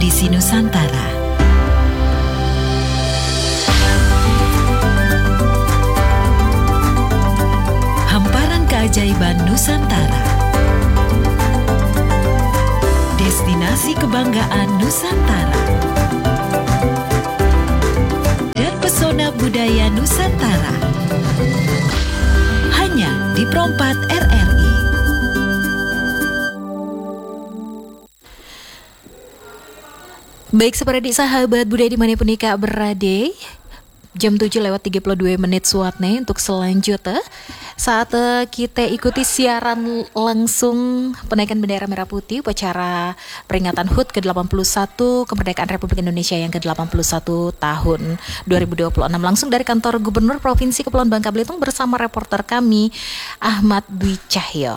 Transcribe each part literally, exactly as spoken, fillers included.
tradisi Nusantara. Hamparan keajaiban Nusantara. Destinasi kebanggaan Nusantara. Dan pesona budaya Nusantara. Hanya di Perompat R R I. Baik, seperti sahabat budaya dimanapun Ika berada, jam tujuh lewat tiga puluh dua menit suatnya untuk selanjutnya. Saat kita ikuti siaran langsung penaikan bendera merah putih upacara peringatan H U T ke delapan puluh satu Kemerdekaan Republik Indonesia yang ke delapan puluh satu tahun dua ribu dua puluh enam langsung dari kantor Gubernur Provinsi Kepulauan Bangka Belitung bersama reporter kami Ahmad Dwi Cahyo.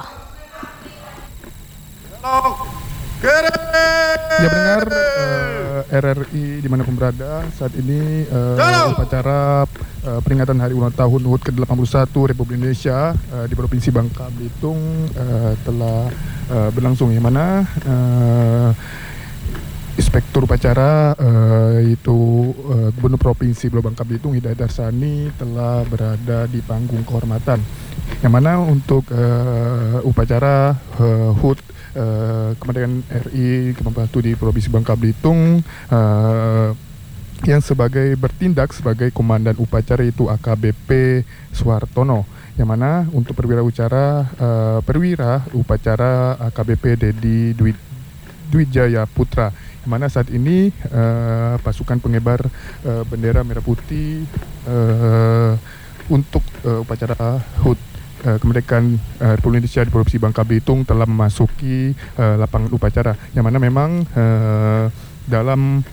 Halo. Ya pendengar uh, R R I dimanapun berada, saat ini uh, upacara uh, peringatan hari ulang tahun H U T ke delapan puluh satu Republik Indonesia uh, di Provinsi Bangka Belitung uh, telah uh, berlangsung, yang mana uh, Inspektur upacara uh, yaitu uh, Gubernur Provinsi Pulau Bangka Belitung Hidayat Darsani telah berada di panggung kehormatan, yang mana untuk uh, upacara uh, H U T Uh, Kemerdekaan R I ke delapan puluh satu di Provinsi Bangka Belitung, uh, yang sebagai bertindak sebagai komandan upacara itu A K B P Suhartono, yang mana untuk perwira upacara uh, perwira upacara A K B P Dedi Dwi, Dwijaya Putra, yang mana saat ini uh, pasukan pengibar uh, bendera merah putih uh, untuk uh, upacara H U T Kemerdekaan uh, Republik Indonesia di Provinsi Bangka Belitung telah memasuki uh, lapangan upacara, yang mana memang uh, dalam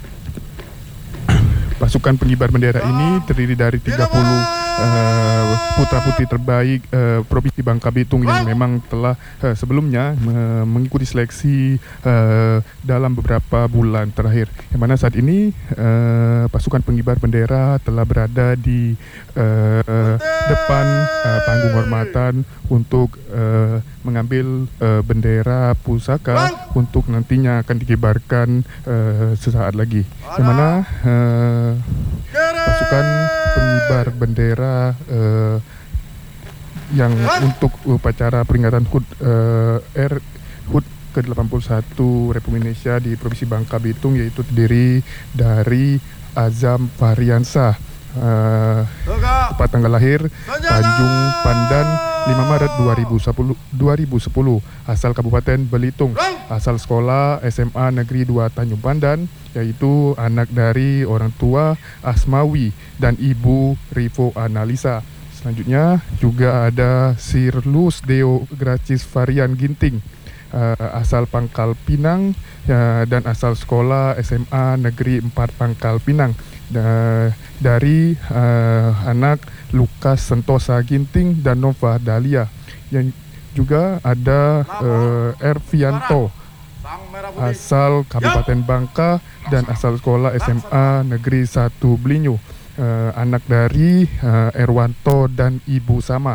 pasukan pengibar bendera ini terdiri dari tiga puluh uh, putra-putri terbaik uh, Provinsi Bangka Belitung yang memang telah uh, sebelumnya uh, mengikuti seleksi uh, dalam beberapa bulan terakhir, yang mana saat ini uh, pasukan pengibar bendera telah berada di uh, depan uh, panggung hormatan untuk uh, mengambil uh, bendera pusaka untuk nantinya akan dikibarkan uh, sesaat lagi, yang mana uh, pasukan pengibar bendera uh, yang untuk upacara peringatan H U T uh, R H U T ke delapan puluh satu Republik Indonesia di Provinsi Bangka Belitung yaitu terdiri dari Azam Fahriansah, uh, tepat tanggal lahir Tanjung Pandan lima Maret dua ribu sepuluh, asal Kabupaten Belitung, asal sekolah S M A Negeri dua Tanjung Pandan, yaitu anak dari orang tua Asmawi dan ibu Rivo Analisa. Selanjutnya juga ada Sirlus Deo Gracis Varian Ginting, uh, asal Pangkal Pinang, uh, dan asal sekolah S M A Negeri empat Pangkal Pinang. Da, dari uh, anak Lukas Sentosa Ginting dan Nova Dahlia. Yang juga ada uh, Ervianto, asal Kabupaten Bangka dan asal sekolah S M A Negeri satu Belinyu, uh, anak dari uh, Erwanto dan Ibu Sama.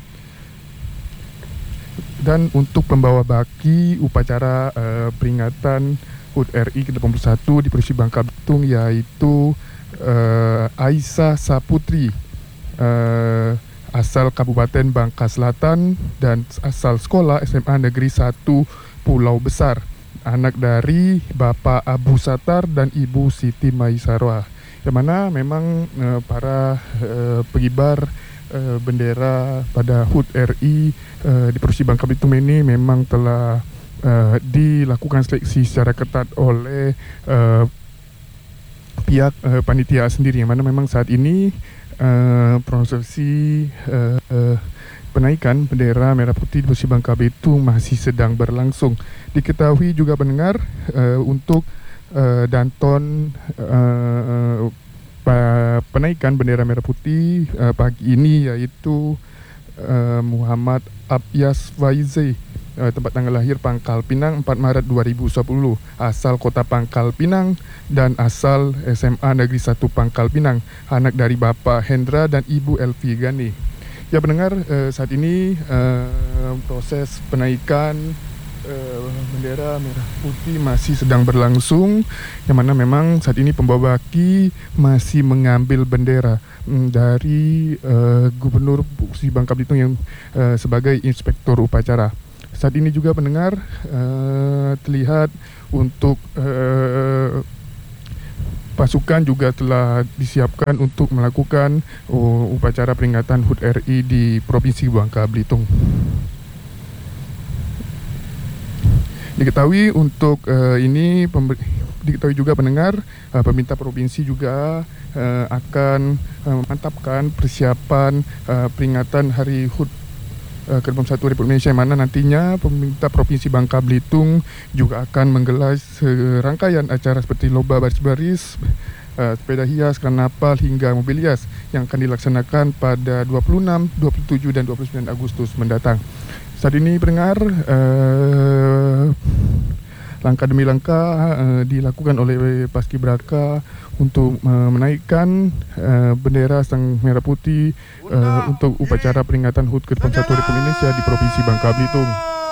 Dan untuk pembawa baki upacara uh, peringatan H U T R I ke delapan puluh satu di Provinsi Bangka Belitung yaitu uh, Aisyah Saputri, uh, asal Kabupaten Bangka Selatan dan asal sekolah S M A Negeri satu Pulau Besar, anak dari Bapak Abu Satar dan Ibu Siti Maisarwa, yang mana memang uh, para uh, pengibar uh, bendera pada H U T R I uh, di Provinsi Bangka Belitung ini memang telah uh, dilakukan seleksi secara ketat oleh uh, pihak uh, panitia sendiri, yang mana memang saat ini uh, prosesi uh, uh, penaikan bendera merah putih di Provinsi Bangka Belitung masih sedang berlangsung. Diketahui juga pendengar uh, untuk uh, Danton uh, uh, penaikan bendera merah putih uh, pagi ini yaitu uh, Muhammad Abyas Faizi, uh, tempat tanggal lahir Pangkal Pinang empat Maret dua ribu sepuluh, asal kota Pangkal Pinang dan asal S M A Negeri satu Pangkal Pinang, anak dari Bapak Hendra dan Ibu Elvi Gani. Ya pendengar, uh, saat ini uh, proses penaikan uh, bendera merah putih masih sedang berlangsung, yang mana memang saat ini pembawa baki masih mengambil bendera mm, dari uh, Gubernur Provinsi Bangka Belitung yang uh, sebagai inspektur upacara. Saat ini juga pendengar uh, terlihat untuk uh, pasukan juga telah disiapkan untuk melakukan uh, upacara peringatan H U T R I di Provinsi Bangka Belitung. Diketahui untuk uh, ini pember- diketahui juga pendengar, uh, pemerintah provinsi juga uh, akan uh, memantapkan persiapan uh, peringatan Hari H U T uh, ke dua puluh satu Republik Indonesia, yang mana nantinya pemerintah Provinsi Bangka Belitung juga akan menggelar serangkaian acara seperti lomba baris-baris, uh, sepeda hias, karnaval hingga mobil hias yang akan dilaksanakan pada dua puluh enam, dua puluh tujuh dan dua puluh sembilan Agustus mendatang. Saat ini pendengar, uh, langkah demi langkah uh, dilakukan oleh Paskibraka untuk uh, menaikkan uh, bendera Sang Merah Putih uh, untuk upacara peringatan H U T ke dua puluh satu Republik Indonesia di Provinsi Bangka Belitung.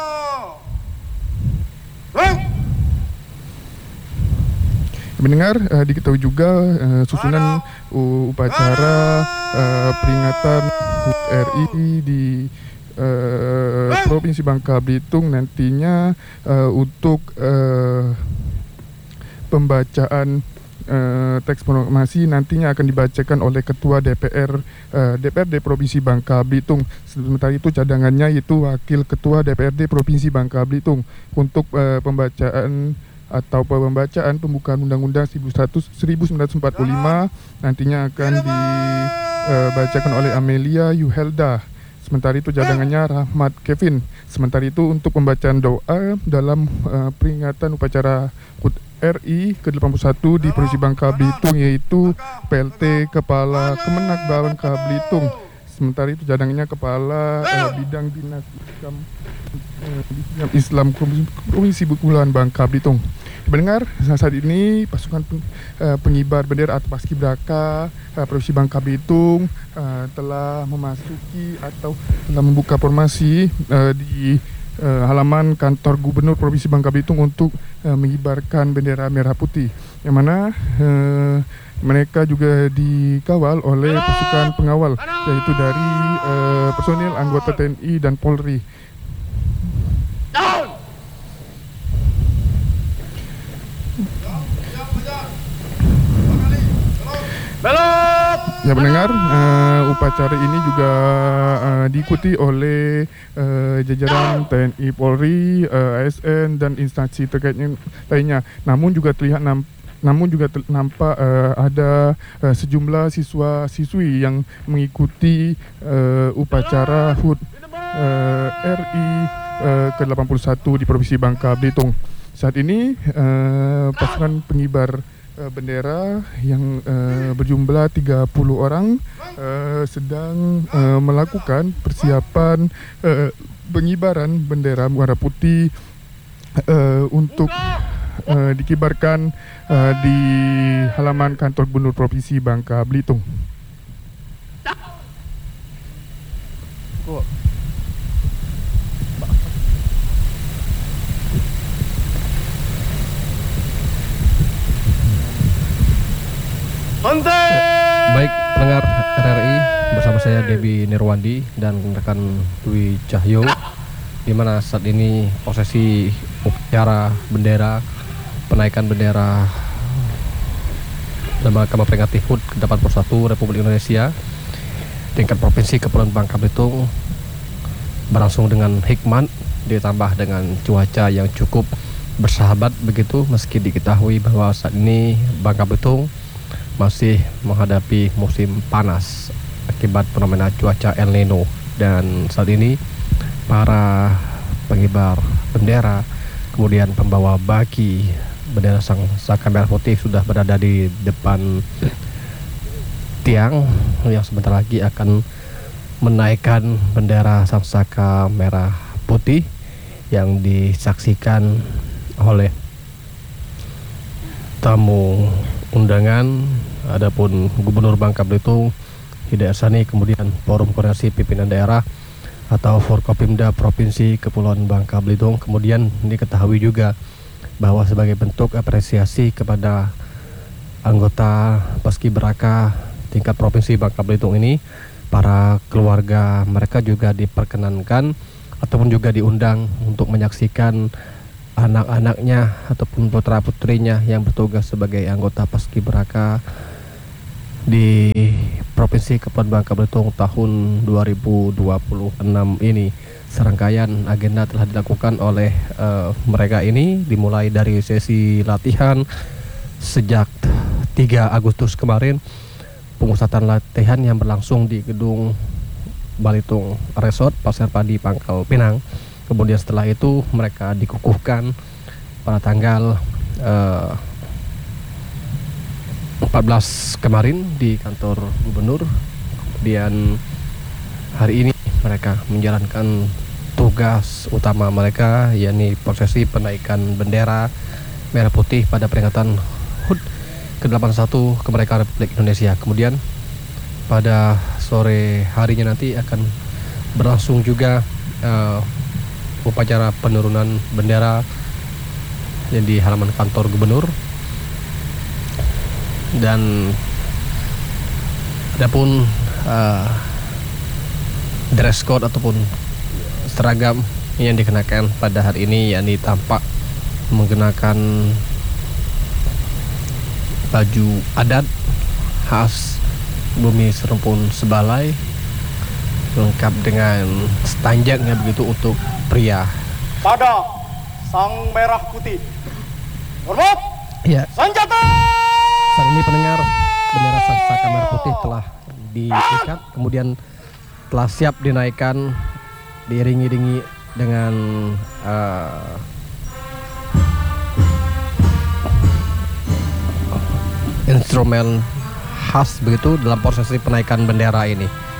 Mendengar, uh, diketahui juga uh, susunan uh, upacara uh, peringatan H U T R I di Uh, Provinsi Bangka Belitung nantinya uh, untuk uh, pembacaan uh, teks proklamasi nantinya akan dibacakan oleh Ketua D P R uh, D P R D Provinsi Bangka Belitung. Sementara itu cadangannya yaitu Wakil Ketua D P R D Provinsi Bangka Belitung untuk uh, pembacaan atau pembacaan pembukaan Undang-Undang seribu sembilan ratus empat puluh lima nantinya akan dibacakan oleh Amelia Yuhelda. Sementara itu cadangannya Rahmat Kevin. Sementara itu untuk pembacaan doa dalam uh, peringatan upacara H U T R I ke delapan puluh satu di Provinsi Bangka Belitung yaitu P L T Kepala Kemenak Bangka Belitung. Sementara itu cadangannya Kepala uh, Bidang Dinas Islam, uh, Islam Provinsi Kepulauan Bangka Belitung. Mendengar, saat ini pasukan uh, pengibar bendera atau Paskibraka uh, Provinsi Bangka Belitung uh, telah memasuki atau telah membuka formasi uh, di uh, halaman kantor Gubernur Provinsi Bangka Belitung untuk uh, mengibarkan bendera merah putih, yang mana uh, mereka juga dikawal oleh pasukan pengawal yaitu dari uh, personil anggota T N I dan Polri. Ya mendengar, uh, upacara ini juga uh, diikuti oleh uh, jajaran T N I, Polri, uh, A S N dan instansi terkaitnya lainnya. Namun juga terlihat nam- namun juga ter- nampak uh, ada uh, sejumlah siswa-siswi yang mengikuti uh, upacara H U T uh, R I uh, ke delapan puluh satu di Provinsi Bangka Belitung. Saat ini uh, pasukan pengibar Uh, bendera yang uh, berjumlah tiga puluh orang uh, sedang uh, melakukan persiapan uh, pengibaran bendera merah putih uh, untuk uh, dikibarkan uh, di halaman kantor Gubernur Provinsi Bangka Belitung. Baik pendengar R R I, bersama saya Debbie Nirwandi dan rekan Dwi Cahyo, di mana saat ini prosesi upacara bendera, penaikan bendera dalam rangka memperingati H U T ke delapan puluh satu Republik Indonesia tingkat provinsi Kepulauan Bangka Belitung berlangsung dengan hikmat, ditambah dengan cuaca yang cukup bersahabat begitu, meski diketahui bahwa saat ini Bangka Belitung masih menghadapi musim panas akibat fenomena cuaca El Nino, dan saat ini para pengibar bendera kemudian pembawa baki bendera Sang Saka Merah Putih sudah berada di depan tiang yang sebentar lagi akan menaikkan bendera Sang Saka Merah Putih yang disaksikan oleh tamu undangan, adapun Gubernur Bangka Belitung Hidayat Harsani, kemudian Forum Koordinasi Pimpinan Daerah atau Forkopimda Provinsi Kepulauan Bangka Belitung. Kemudian diketahui juga bahwa sebagai bentuk apresiasi kepada anggota Paskibraka tingkat Provinsi Bangka Belitung ini, para keluarga mereka juga diperkenankan ataupun juga diundang untuk menyaksikan anak-anaknya ataupun putra-putrinya yang bertugas sebagai anggota Paskibraka di Provinsi Kepulauan Bangka Belitung tahun dua ribu dua puluh enam ini. Serangkaian agenda telah dilakukan oleh uh, mereka ini, dimulai dari sesi latihan sejak tiga Agustus kemarin, pemusatan latihan yang berlangsung di gedung Balitung Resort Pasir Padi Pangkal Pinang. Kemudian setelah itu mereka dikukuhkan pada tanggal uh, empat belas kemarin di kantor gubernur. Kemudian hari ini mereka menjalankan tugas utama mereka, yakni prosesi penaikan bendera merah putih pada peringatan H U T ke delapan puluh satu kemerdekaan Republik Indonesia. Kemudian pada sore harinya nanti akan berlangsung juga uh, upacara penurunan bendera yang di halaman kantor gubernur. Dan adapun uh, dress code ataupun seragam yang dikenakan pada hari ini, yakni tampak menggunakan baju adat khas Bumi Serempun Sebalai lengkap dengan stanjaknya begitu untuk pria. Pada sang merah putih, hormat, Ya, senjata. saat ini pendengar, bendera Saka Merah Putih telah diikat, kemudian telah siap dinaikkan, diiringi-iringi dengan uh, instrumen khas begitu dalam prosesi penaikan bendera ini.